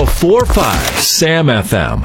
104.5 Sam FM.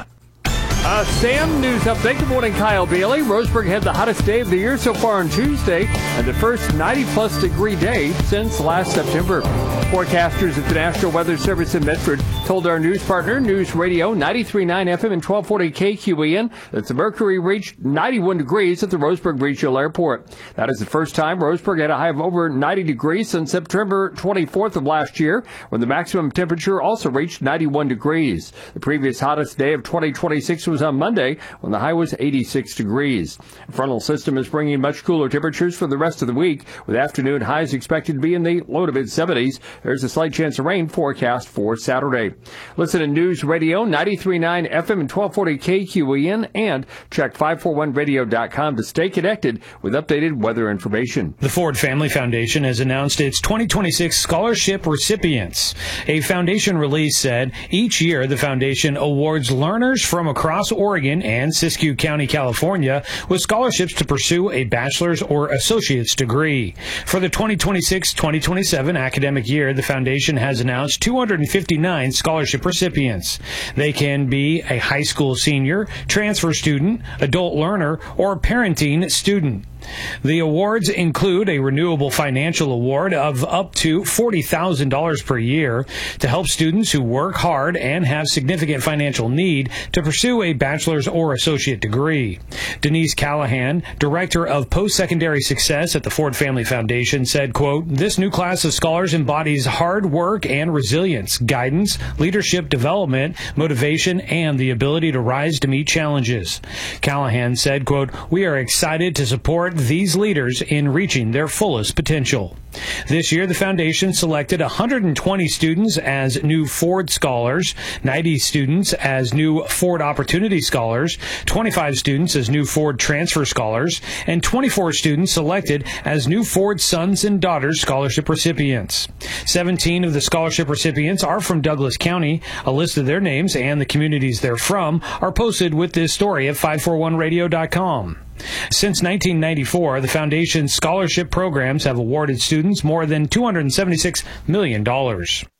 Sam, news update. Good morning, Kyle Bailey. Roseburg had the hottest day of the year so far on Tuesday and the first 90-plus degree day since last September. Forecasters at the National Weather Service in Medford told our news partner, News Radio 93.9 FM and 1240 KQEN, that the mercury reached 91 degrees at the Roseburg Regional Airport. That is the first time Roseburg had a high of over 90 degrees since September 24th of last year, when the maximum temperature also reached 91 degrees. The previous hottest day of 2026 was on Monday, when the high was 86 degrees. A frontal system is bringing much cooler temperatures for the rest of the week, with afternoon highs expected to be in the low to mid-70s. There's a slight chance of rain forecast for Saturday. Listen to News Radio 93.9 FM and 1240 KQEN, and check 541radio.com to stay connected with updated weather information. The Ford Family Foundation has announced its 2026 scholarship recipients. A foundation release said each year the foundation awards learners from across Oregon and Siskiyou County, California, with scholarships to pursue a bachelor's or associate's degree. For the 2026-2027 academic year, the foundation has announced 259 scholarship recipients. They can be a high school senior, transfer student, adult learner, or parenting student. The awards include a renewable financial award of up to $40,000 per year to help students who work hard and have significant financial need to pursue a bachelor's or associate degree. Denise Callahan, Director of Post-Secondary Success at the Ford Family Foundation, said, quote, "This new class of scholars embodies hard work and resilience, guidance, leadership development, motivation, and the ability to rise to meet challenges." Callahan said, quote, "We are excited to support these leaders in reaching their fullest potential." This year, the foundation selected 120 students as new Ford Scholars, 90 students as new Ford Opportunity Scholars, 25 students as new Ford Transfer Scholars, and 24 students selected as new Ford Sons and Daughters Scholarship recipients. 17 of the scholarship recipients are from Douglas County. A list of their names and the communities they're from are posted with this story at 541radio.com. Since 1994, the Foundation's scholarship programs have awarded students more than $276 million.